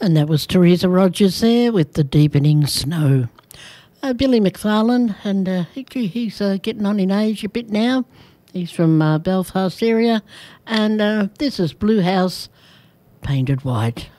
And that was Teresa Rogers there with The Deepening Snow. Billy McFarlane, and he's getting on in age a bit now. He's from Belfast area. And this is Blue House Painted White.